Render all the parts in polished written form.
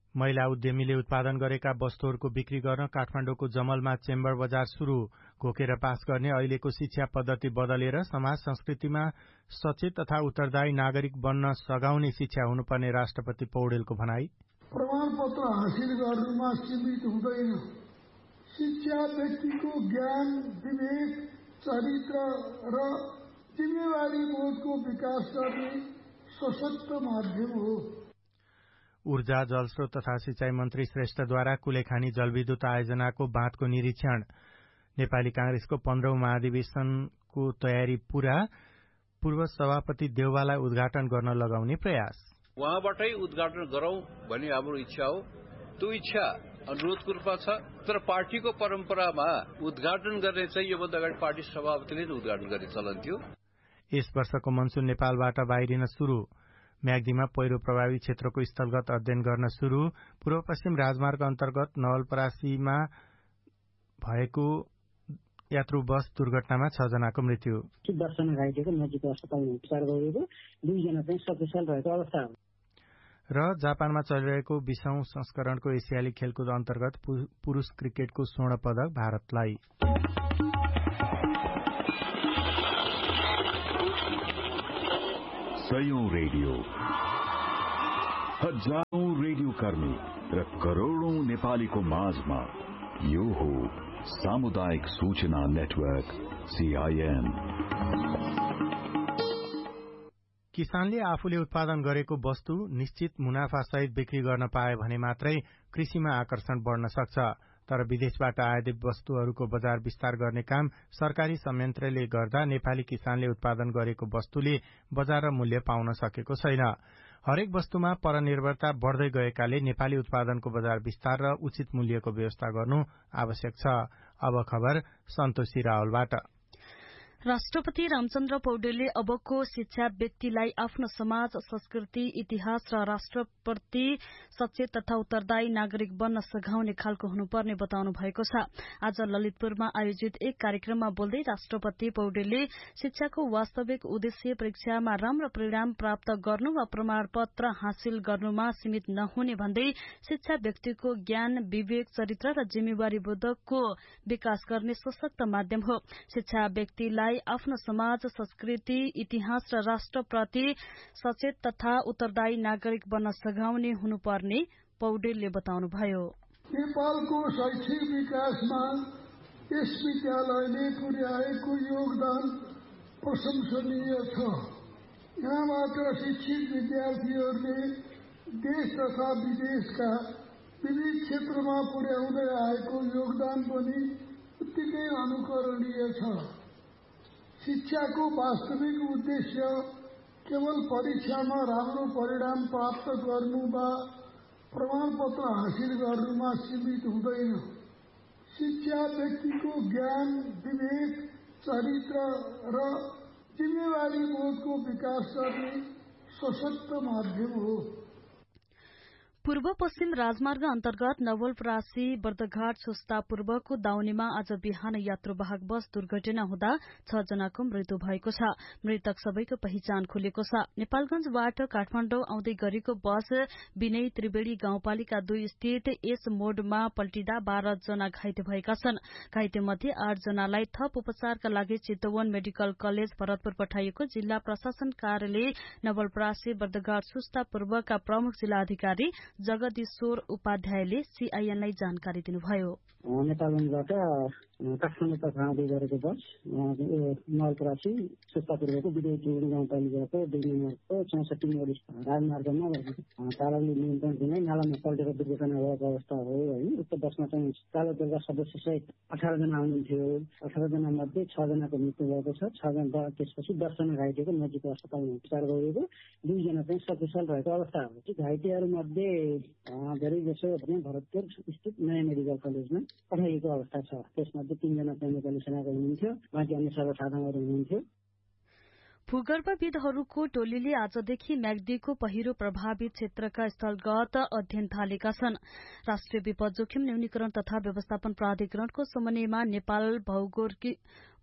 महिला उद्यमीले उत्पादन गरेका वस्तुहरूको बिक्री गर्न काठमाडौँको जमलमा चेम्बर बजार शुरू। घोकेर पास गर्ने अहिलेको शिक्षा पद्धति बदलेर समाज संस्कृतिमा सचेत तथा उत्तरदायी नागरिक बन्न सघाउने शिक्षा हुनुपर्ने राष्ट्रपति पौडेलको भनाई। प्रमाणपत्र हासिल गर्नुमा सीमित हुँदैन। शिक्षा व्यक्तिको ज्ञान, विवेक, चरित्र र जिम्मेवारी बोधको विकास गर्ने सशक्त माध्यम हो। ऊर्जा, जलस्रोत तथा सिंचाई मन्त्री श्रेष्ठद्वारा कुलेखानी जलविद्युत आयोजनाको बाँधको निरीक्षण। नेपाली कांग्रेसको 15औं महाधिवेशनको तयारी पूरा। पूर्व सभापति देउवालाई उद्घाटन गर्न लगाउने प्रयास। उहाँबाटै उद्घाटन गरौं भन्ने हाम्रो इच्छा हो। त्यो इच्छा अनुरोधको रूपमा छ, तर पार्टीको परम्परामा उद्घाटन गर्ने चाहिँ योभन्दा अगाडि पार्टी सभापतिले नै उद्घाटन गर्ने चलन थियो। यस वर्षको मनसून नेपालबाट बाहिरिन शुरू। म्याग्दीमा पहिरो प्रभावित क्षेत्रको स्थलगत अध्ययन गर्न शुरू। पूर्व पश्चिम राजमार्ग अन्तर्गत नवलपरासीमा भएको यात्रु बस दुर्घटनामा 6 जनाको मृत्यु। 10 जना घाइतेको नजिक अस्पतालमा उपचार गरिएको, 2 जना चाहिँ सकुशल रहेको अवस्था हो। र जापानमा चलिरहेको 20औं संस्करणको एसियाली खेलकुद अन्तर्गत पुरुष क्रिकेटको स्वर्ण पदक भारतलाई। सयौं रेडियो, हजारौं रेडियो कर्मी र करोड़ौं नेपालीको माझमा यो हो सामुदायिक सूचना नेटवर्क CIN। किसानले आफूले उत्पादन गरेको वस्तु निश्चित मुनाफासहित बिक्री गर्न पाए भने मात्रै कृषिमा आकर्षण बढ्न सक्छ। तर विदेशबाट आयातित वस्तुहरूको बजार विस्तार गर्ने काम सरकारी संयन्त्रले गर्दा नेपाली किसानले उत्पादन गरेको वस्तुले बजार र मूल्य पाउन सकेको छैन। हरेक वस्तुमा परनिर्भरता बढ़दै गएकाले नेपाली उत्पादनको बजार विस्तार र उचित मूल्यको व्यवस्था गर्नु आवश्यक छ। अब खबर सन्तोषी रावलबाट। राष्ट्रपति रामचन्द्र पौडेलले अबको शिक्षा व्यक्तिलाई आफ्नो समाज, संस्कृति, इतिहास र राष्ट्रप्रति सचेत तथा उत्तरदायी नागरिक बन्न सघाउने खालको हुनुपर्ने बताउनु भएको छ। आज ललितपुरमा आयोजित एक कार्यक्रममा बोल्दै राष्ट्रपति पौडेलले शिक्षाको वास्तविक उद्देश्य परीक्षामा राम्रो परिणाम प्राप्त गर्नु वा प्रमाणपत्र हासिल गर्नुमा सीमित नहुने भन्दै शिक्षा व्यक्तिको ज्ञान, विवेक, चरित्र र जिम्मेवारी बोधको विकास गर्ने सशक्त माध्यम हो। शिक्षा व्यक्तिलाई आफ्नो समाज, संस्कृति, इतिहास र राष्ट्रप्रति सचेत तथा उत्तरदायी नागरिक बन्न सघाउने हुनुपर्ने पौडेलले बताउनुभयो। नेपालको शैक्षिक विकासमा यस विद्यालयले पुर्याएको योगदान प्रशंसनीय छ। यहाँबाट शिक्षित विद्यार्थीहरूले देश तथा विदेशका विविध क्षेत्रमा पुर्याउँदै आएको योगदान पनि उत्तिकै अनुकरणीय छ। शिक्षाको वास्तविक उद्देश्य केवल परीक्षामा राम्रो परिणाम प्राप्त गर्नु वा प्रमाणपत्र हासिल गर्नुमा सीमित हुँदैन। शिक्षा व्यक्तिको ज्ञान, विवेक, चरित्र र जिम्मेवारी बोधको विकास गर्ने सशक्त माध्यम हो। पूर्व पश्चिम राजमार्ग अन्तर्गत नवलपरासी बर्दघाट सुस्ता पूर्वको दाउनीमा आज बिहान यात्रुवाहक बस दुर्घटना हुँदा 6 जनाको मृत्यु भएको छ। मृतक सबैको पहिचान खुलेको छ। नेपालगंजबाट काठमाडौँ आउँदै गरेको बस विनय त्रिवेणी गाउँपालिका 2 स्थित यस मोडमा पल्टिँदा 12 जना घाइते भएका छन्। घाइते मध्ये 8 जनालाई थप उपचारका लागि चितवन मेडिकल कलेज भरतपुर पठाइएको जिल्ला प्रशासन कार्यालय नवलपरासी बर्दघाट सुस्ता पूर्वका प्रमुख जिल्ला अधिकारी जगदीश्वर उपाध्यायले CIN-लाई जानकारी दिनुभयो। नेपालगंजबाट काठमाडौँ आउँदै गरेको बस नवलपरासी सुस्ता पूर्वको विनय त्रिवेणी गाउँपालिकाको 2 नम्बरको 64 मोड राजमार्गमा चालकले नियन्त्रण गुमाई नालामा पल्टेर दुर्घटना भएको अवस्था हो। उक्त बसमा चाहिँ चालक दलका सदस्य सहित 18 जना हुनुहुन्थ्यो। 18 जना मध्ये 6 जनाको मृत्यु भएको छ। 6 जना त्यसपछि 10 जना घाइतेको नजिक अस्पतालमा उपचार गरिएको, 2 जना चाहिँ सकुशल रहेको अवस्था हो। घाइतेहरू मध्ये धेरै जसो भरतपुर स्थित नयाँ मेडिकल कलेजमा पठाइएको अवस्था छ। त्यसमा 3 जना नेपाली सेनाका हुनुहुन्थ्यो, बाँकी अन्य सर्वसाधारणहरू हुनुहुन्थ्यो। भूगर्भविदहरूको टोलीले आजदेखि म्याग्दीको पहिरो प्रभावित क्षेत्रका स्थलगत अध्ययन थालेका छन्। राष्ट्रिय विपद जोखिम न्यूनीकरण तथा व्यवस्थापन प्राधिकरणको समन्वयमा नेपाल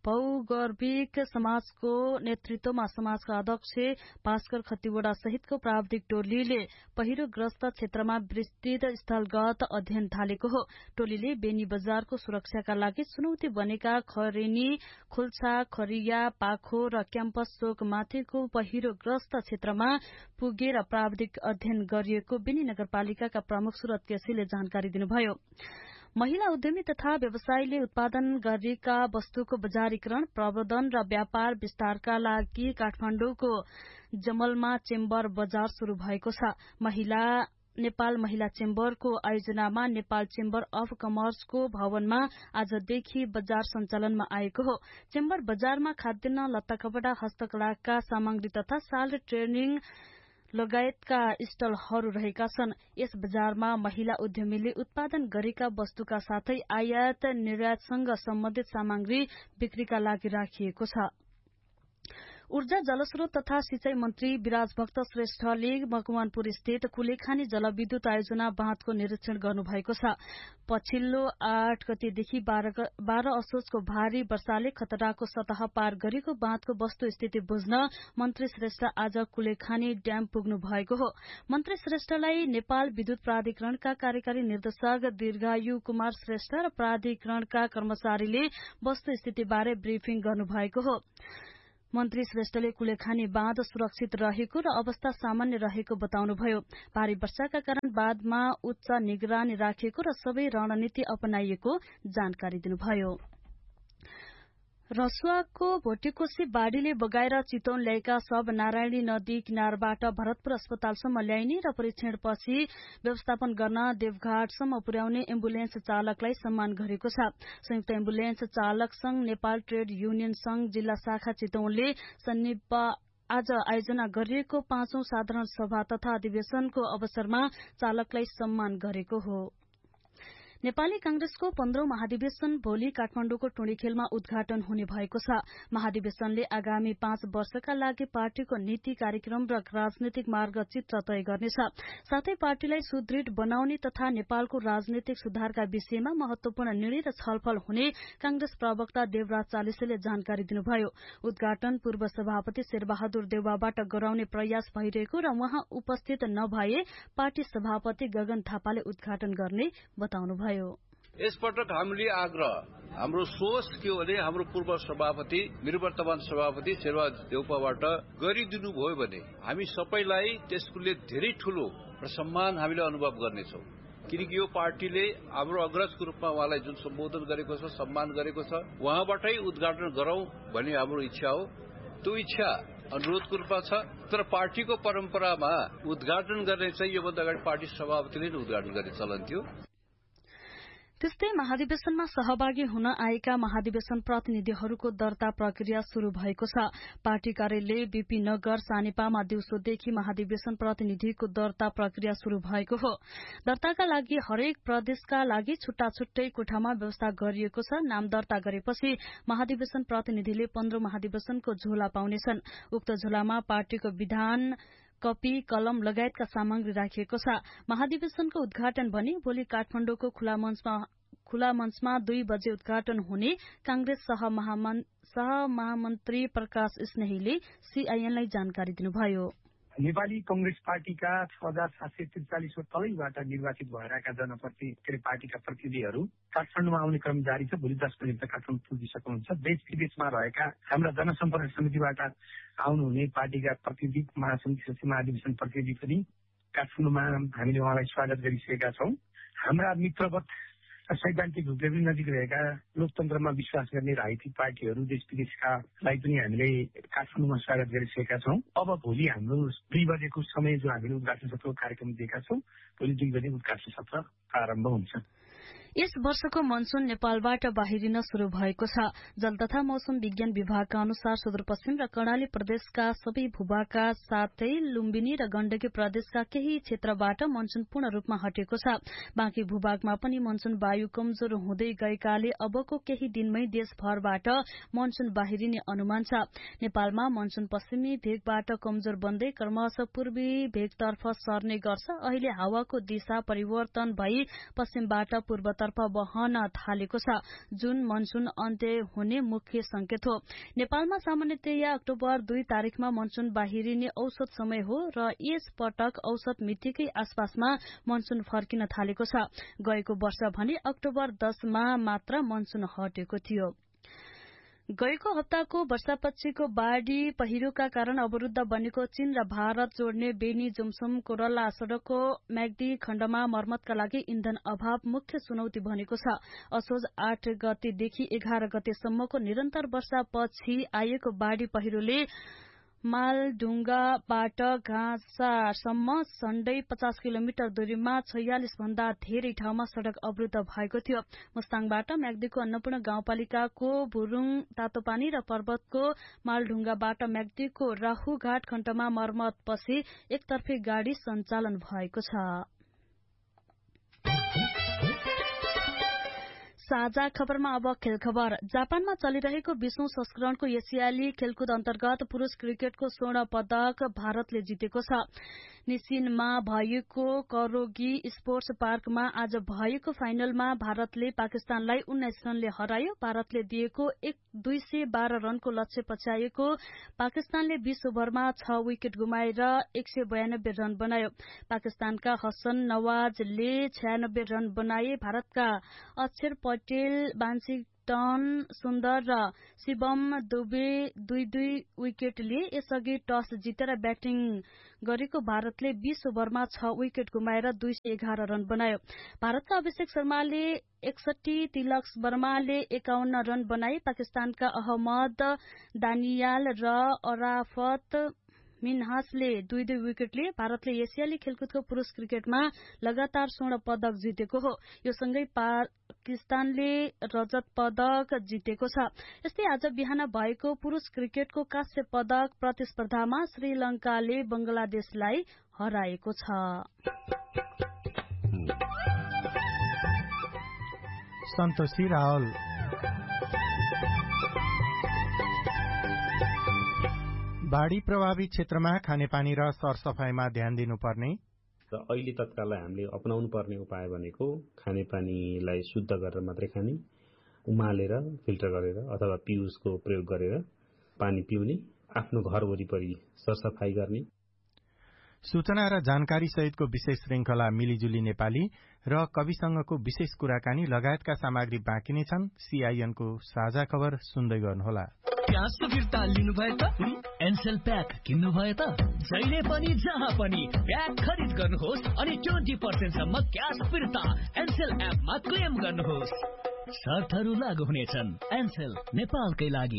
भौगर्भिक समाजको नेतृत्वमा समाजका अध्यक्ष भास्कर खतिवड़ा सहितको प्राविधिक टोलीले पहिरोग्रस्त क्षेत्रमा विस्तृत स्थलगत अध्ययन थालेको हो। टोलीले बेनी बजारको सुरक्षाका लागि चुनौती बनेका खरेनी, खोल्छा, खरिया, पाखो र क्याम्पस चोक माथिको पहिरोग्रस्त क्षेत्रमा पुगेर प्राविधिक अध्ययन गरिएको बेनी नगरपालिकाका प्रमुख सुरत केसीले जानकारी दिनुभयो। महिला उद्यमी तथा व्यवसायीले उत्पादन गरेका वस्तुको बजारीकरण, प्रवर्धन र व्यापार विस्तारका लागि काठमाडौँको जमलमा चेम्बर बजार शुरू भएको छ। नेपाल महिला चेम्बरको आयोजनामा नेपाल चेम्बर अफ कमर्सको भवनमा आजदेखि बजार सञ्चालनमा आएको हो। चेम्बर बजारमा खाद्यान्न, लत्ता कपडा, हस्तकलाका सामग्री तथा साल ट्रेनिङ लगायतका स्टलहरू रहेका छन्। यस बजारमा महिला उद्यमीले उत्पादन गरेका वस्तुका साथै आयात निर्यातसँग सम्बन्धित सामग्री बिक्रीका लागि राखिएको छ। ऊर्जा, जलस्रोत तथा सिंचाई मन्त्री विराजभक्त श्रेष्ठले मकवानपुर स्थित कुलेखानी जलविद्युत आयोजना बाँधको निरीक्षण गर्नुभएको छ। पछिल्लो 8 गतेदेखि 12 असोजको भारी वर्षाले खतराको सतह पार गरेको बाँधको वस्तुस्थिति बुझ्न मन्त्री श्रेष्ठ आज कुलेखानी ड्याम पुग्नु भएको हो। मन्त्री श्रेष्ठलाई नेपाल विद्युत प्राधिकरणका कार्यकारी निर्देशक दीर्घायु कुमार श्रेष्ठ र प्राधिकरणका कर्मचारीले वस्तुस्थितिबारे ब्रिफिङ गर्नुभएको हो। मन्त्री श्रेष्ठले कुलेखानी बाँध सुरक्षित रहेको र अवस्था सामान्य रहेको बताउनुभयो। भारी वर्षाका कारण बाँधमा उच्च निगरानी राखिएको र सबै रणनीति अपनाइएको जानकारी दिनुभयो। रसुवाको भोटेकोशी बाढ़ीले बगाएर चितवन ल्याएका शव नारायणी नदी किनारबाट भरतपुर अस्पतालसम्म ल्याइने र परीक्षणपछि व्यवस्थापन गर्न देवघाटसम्म पुर्याउने एम्बुलेन्स चालकलाई सम्मान गरेको छ। संयुक्त एम्बुलेन्स चालक संघ नेपाल ट्रेड युनियन संघ जिल्ला शाखा चितवनले आज आयोजना गरिएको 5औं साधारण सभा तथा अधिवेशनको अवसरमा चालकलाई सम्मान गरेको हो। नेपाली कांग्रेसको 15औं महाधिवेशन भोलि काठमाडौँको टुँडीखेलमा उद्घाटन हुने भएको छ। महाधिवेशनले आगामी 5 वर्षका लागि पार्टीको नीति, कार्यक्रम र राजनीतिक मार्गचित्र तय गर्नेछ। साथै पार्टीलाई सुदृढ बनाउने तथा नेपालको राजनीतिक सुधारका विषयमा महत्वपूर्ण निर्णय र छलफल हुने कांग्रेस प्रवक्ता देवराज चालिसेले जानकारी दिनुभयो। उद्घाटन पूर्व सभापति शेरबहादुर देउवाबाट गराउने प्रयास भइरहेको र उहाँ उपस्थित नभए पार्टी सभापति गगन थापाले उद्घाटन गर्ने बताउनुभयो। यसपटक हामीले हाम्रो सोच के हो भने हाम्रो पूर्व सभापति, निवर्तमान सभापति शेरबहादुर देउवाबाट गरिदिनु भयो भने हामी सबैलाई त्यसले धेरै ठूलो र सम्मान हामीले अनुभव गर्नेछौं। किनकि यो पार्टीले हाम्रो अग्रजको रूपमा उहाँलाई जुन सम्बोधन गरेको छ, सम्मान गरेको छ, उहाँबाटै उद्घाटन गरौं भन्ने हाम्रो इच्छा हो। त्यो इच्छा अनुरोधको रूपमा छ, तर पार्टीको परम्परामा उद्घाटन गर्ने चाहिँ योभन्दा अगाडि पार्टी सभापतिले नै उद्घाटन गर्ने चलन थियो। त्यस्तै महाधिवेशनमा सहभागी हुन आएका महाधिवेशन प्रतिनिधिहरूको दर्ता प्रक्रिया शुरू भएको छ। पार्टी कार्यालय बीपी नगर सानेपामा दिउँसोदेखि महाधिवेशन प्रतिनिधिको दर्ता प्रक्रिया शुरू भएको हो। दर्ताका लागि हरेक प्रदेशका लागि छुट्टा छुट्टै कोठामा व्यवस्था गरिएको छ। नाम दर्ता गरेपछि महाधिवेशन प्रतिनिधिले 15 महाधिवेशनको झोला पाउनेछन्। उक्त झोलामा पार्टीको विधान, कपी, कलम लगायतका सामग्री राखिएको छ। महाधिवेशनको उद्घाटन भने भोलि काठमाडौँको खुला मञ्चमा 2 बजे उद्घाटन हुने कांग्रेस सहमहामन्त्री प्रकाश स्नेहीले सीआईएनलाई जानकारी दिनुभयो। नेपाली कांग्रेस पार्टीका 6743 तलैबाट निर्वाचित भएका पार्टीका प्रतिनिधिहरू काठमाडौँमा आउने क्रम जारी छ। भोलि 10 बजे काठमाडौँ पुगिसक्नुहुन्छ। देश विदेशमा रहेका हाम्रा जनसम्पर्क समितिबाट आउनुहुने पार्टीका प्रतिनिधि, महासमिति सचिव, महाधिवेशन प्रतिनिधि पनि काठमाडौँमा हामीले उहाँलाई स्वागत गरिसकेका छौं। हाम्रा मित्रवत सैद्धान्तिक रूपले पनि नजिक रहेका लोकतन्त्रमा विश्वास गर्ने राजनीतिक पार्टीहरू देश विदेशकालाई पनि हामीले काठमाडौँमा स्वागत गरिसकेका छौं। अब भोलि हाम्रो 2 बजेको समय जो हामीले उद्घाटन सत्रको कार्यक्रम दिएका छौं, भोलि 2 बजे उद्घाटन सत्र प्रारम्भ हुन्छ। यस वर्षको मनसून नेपालबाट बाहिरिन शुरू भएको छ। जल तथा मौसम विज्ञान विभागका अनुसार सुदूरपश्चिम र कर्णाली प्रदेशका सबै भूभागका साथै लुम्बिनी र गण्डकी प्रदेशका केही क्षेत्रबाट मनसून पूर्ण रूपमा हटेको छ। बाँकी भूभागमा पनि मनसून वायु कमजोर हुँदै गएकाले अबको केही दिनमै देशभरबाट मनसून बाहिरिने अनुमान छ। नेपालमा मनसून पश्चिमी भेगबाट कमजोर बन्दै क्रमशः पूर्वी भेगतर्फ सर्ने गर्छ। अहिले हावाको दिशा परिवर्तन भई पश्चिमबाट पूर्वतर्फ तर्फ बहन थालेको छ, जुन मनसून अन्त्य हुने मुख्य संकेत हो। नेपालमा सामान्यतया अक्टोबर 2 तारिखमा मनसून बाहिरिने औसत समय हो र यस पटक औसत मितिकै आसपासमा मनसून फर्किन थालेको छ। गएको वर्ष भने अक्टोबर 10 मा मात्र मनसून हटेको थियो। गएको हप्ताको वर्षापछिको बाढ़ी पहिरोका कारण अवरुद्ध बनेको चीन र भारत जोड्ने बेनी जुमसुम कोरला सड़कको म्याग्दी खण्डमा मर्मतका लागि इन्धन अभाव मुख्य चुनौती बनेको छ। असोज 8 गतेदेखि 11 गतेसम्मको निरन्तर वर्षापछि आएको बाढ़ी पहिरोले मालढुङ्गाबाट घाँसासम्म सन्डै 50 किलोमिटर दूरीमा 46 भन्दा धेरै ठाउँमा सड़क अवरुद्ध भएको थियो। मुस्ताङबाट म्याग्दीको अन्नपूर्ण गाउँपालिकाको भुरुङ तातोपानी र पर्वतको मालढुङ्गाबाट म्याग्दीको राहुघाट खण्डमा मर्मतपछि एकतर्फी गाड़ी सञ्चालन भएको छ। साझा खबरमा अब खेल खबर। जापानमा चलिरहेको 20औं संस्करणको एसियाली खेलकुद अन्तर्गत पुरूष क्रिकेटको स्वर्ण पदक भारतले जितेको छ। निसिनमा भएको करोगी स्पोर्ट्स पार्कमा आज भएको फाइनलमा भारतले पाकिस्तानलाई 19 रनले हरायो। भारतले दिएको 212 रनको लक्ष्य पछ्याएको पाकिस्तानले 20 ओभरमा 6 विकेट गुमाएर 192 रन बनायो। पाकिस्तानका हसन नवाजले 96 रन बनाए। भारतका अक्षर पटेल, वाशिंगटन सुन्दर र शिवम दुबे 2-2 विकेट लिए। यसअघि टस जितेर ब्याटिङ गरेको भारतले 20 ओभरमा 6 विकेट गुमाएर 211 रन बनायो। भारतका अभिषेक शर्माले 61, तिलक वर्माले 51 रन बनाए। पाकिस्तानका अहमद दानियाल र अराफत मिन्हासले 2-2 विकेट लिए। भारतले एसियाली खेलकुदको पुरूष क्रिकेटमा लगातार स्वर्ण पदक जितेको हो। यो सँगै पाकिस्तानले रजत पदक जितेको छ। यस्तै आज बिहान भएको पुरूष क्रिकेटको कांस्य पदक प्रतिस्पर्धामा श्रीलंकाले बंगलादेशलाई हराएको छ। सन्तोषी रावल। बाढ़ी प्रभावित क्षेत्रमा खानेपानी र सरसफाईमा ध्यान दिनुपर्ने र अहिले तत्काललाई हामीले अपनाउनु पर्ने उपाय भनेको खानेपानीलाई शुद्ध गरेर मात्रै खाने, उमालेर फिल्टर गरेर अथवा पिउसको प्रयोग गरेर पानी पिउने, आफ्नो घर वरिपरि सरसफाई गर्ने। सूचना र जानकारी सहितको विशेष श्रृंखला मिलिजुली नेपाली र कविसँगको विशेष कुराकानी लगायतका सामग्री बाँकी नै छन्। सीआईएनको साझा खबर सुन्दै गर्नुहोला। ग्यासको फिर्ता लिनुभयो त? एनसेल प्याक किन्नुभयो त? जहिले पनि जहाँ पनि प्याक खरिद गर्नुहोस् अनि 20% सम्म ग्यास फिर्ता एनसेल एपमा क्लेम गर्नुहोस्। शर्तहरू लागू हुनेछन्। एनसेल नेपालकै लागि।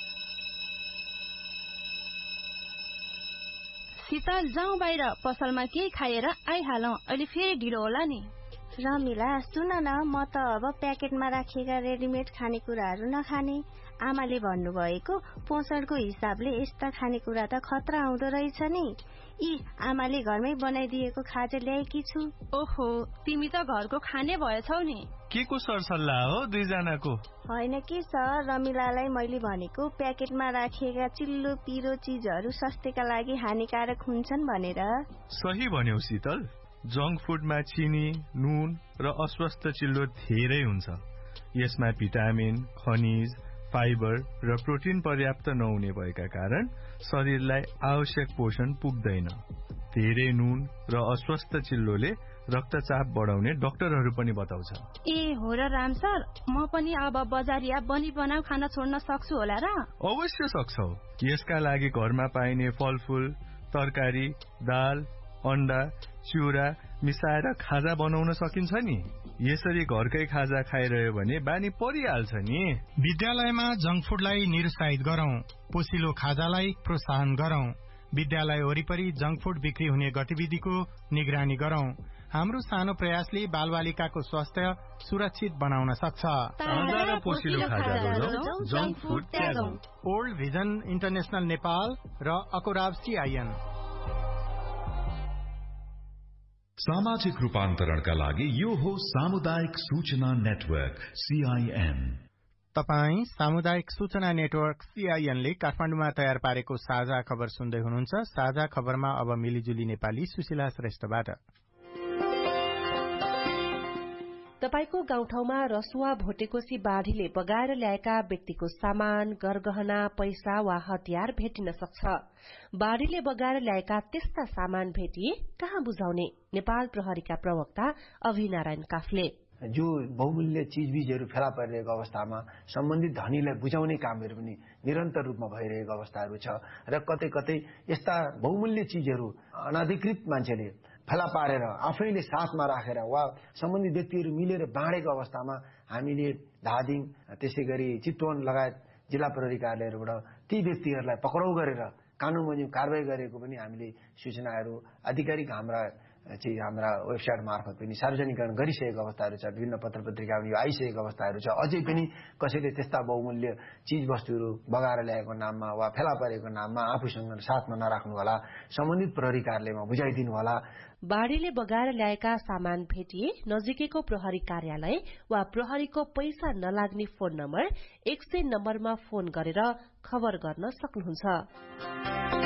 शीतल जाउँ बाहिर, पसलमा केही खाएर आइहालौं, अहिले फेरि ढिलो होला नि। रमिला सुन न, म त अब प्याकेटमा राखिएका रेडिमेड खानेकुराहरू नखाने। आमाले भन्नुभएको पोषणको हिसाबले यस्ता खानेकुरा त खतरा आउँदो रहेछ नि। आमाले घरमै बनाइदिएको खाजा ल्याएकी छु। ओहो, तिमी त घरको खाने भएछौ नि। के को सरसल्लाह हो दुईजनाको? होइन के सर, रमिलालाई मैले भनेको प्याकेटमा राखिएका चिल्लो पिरो चिजहरू स्वास्थ्यका लागि हानिकारक हुन्छन् भनेर। सही भन्यौ शीतल। जंक फुडमा चिनी, नुन र अस्वस्थ चिल्लो धेरै हुन्छ। यसमा भिटामिन, खनिज, फाइबर र प्रोटिन पर्याप्त नहुने भएका कारण शरीरलाई आवश्यक पोषण पुग्दैन। धेरै नुन र अस्वस्थ चिल्लोले रक्तचाप बढाउने डाक्टरहरू पनि बताउँछ। ए हो र राम सर, म पनि अब बजारिया बनी बनाऊ खाना छोड्न सक्छु होला र? अवश्य सक्छौ। यसका लागि घरमा पाइने फलफूल, तरकारी, दाल, अण्डा, चिउरा मिसाएर खाजा बनाउन सकिन्छ नि। यसरी घरकै खाजा खाइरह्यो भने बानी परिहाल्छ नि। विद्यालयमा जंक फुडलाई निरुत्साहित गरौं, पोसिलो खाजालाई प्रोत्साहन गरौं। विद्यालय वरिपरि जंक फुड बिक्री हुने गतिविधिको निगरानी गरौं। हाम्रो सानो प्रयासले बालबालिकाको स्वास्थ्य सुरक्षित बनाउन सक्छ। Junk food त्यागौं। Old vision international Nepal र अकोराब सीआईएन। सामाजिक रूपान्तरणका लागि यो हो सामुदायिक सूचना नेटवर्क सीआईएन। तपाई सामुदायिक सूचना नेटवर्क सीआईएनले काठमाडौँमा तयार पारेको साझा खबर सुन्दै हुनुहुन्छ। साझा खबरमा अब मिलिजुली नेपाली सुशीला श्रेष्ठबाट। तपाईको गाउँठाउँमा रसुवा भोटेकोसी बाढ़ीले बगाएर ल्याएका व्यक्तिको सामान, गरगहना, पैसा वा हतियार भेटिन सक्छ। बाढ़ीले बगाएर ल्याएका त्यस्ता सामान भेटिए कहाँ बुझाउने? नेपाल प्रहरीका प्रवक्ता अभिनारायण काफले जो बहुमूल्य चीजबीजहरू फेला परिरहेको अवस्थामा सम्बन्धित धनीलाई बुझाउने कामहरू पनि निरन्तर रूपमा भइरहेको अवस्थाहरू छ र कतै कतै यस्ता बहुमूल्य चीजहरू अनाधिकृत मान्छेले फेला पारेर आफैले साथमा राखेर वा सम्बन्धित व्यक्तिहरू मिलेर बाँडेको अवस्थामा हामीले धादिङ त्यसै गरी चितवन लगायत जिल्ला प्रहरी कार्यालयहरूबाट ती व्यक्तिहरूलाई पक्राउ गरेर कानून बमोजिम कारबाही गरेको पनि हामीले सूचनाहरू आधिकारिक हाम्रा वेबसाइट मार्फत पनि सार्वजनिकरण गरिसकेको अवस्थाहरू छ। विभिन्न पत्र पत्रिकामा यो आइसकेको अवस्थाहरू छ। अझै पनि कसैले त्यस्ता बहुमूल्य चीज वस्तुहरू बगाएर ल्याएको नाममा वा फेला परेको नाममा आफूसँग साथमा नराख्नु होला, सम्बन्धित प्रहरी कार्यालयमा बुझाइदिनु होला। बाढ़ीले बगाएर ल्याएका सामान भेटिए नजिकैको प्रहरी कार्यालय वा प्रहरीको पैसा नलाग्ने फोन नम्बर 100 नम्बरमा फोन गरेर खबर गर्न सक्नुहुन्छ।